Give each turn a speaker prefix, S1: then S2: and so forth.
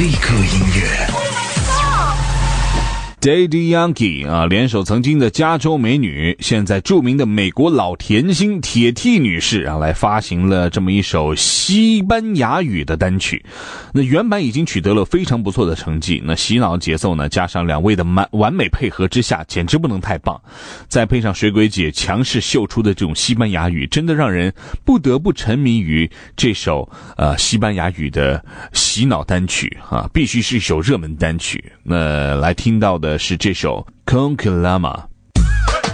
S1: 类客音乐。
S2: Daddy Yankee 联手曾经的加州美女，现在著名的美国老甜心铁 T 女士来发行了这么一首西班牙语的单曲。那原版已经取得了非常不错的成绩，那洗脑节奏呢，加上两位的完美配合之下，简直不能太棒。再配上水鬼姐强势秀出的这种西班牙语，真的让人不得不沉迷于这首西班牙语的洗脑单曲必须是一首热门单曲。那来听到的是这首 Con Calama。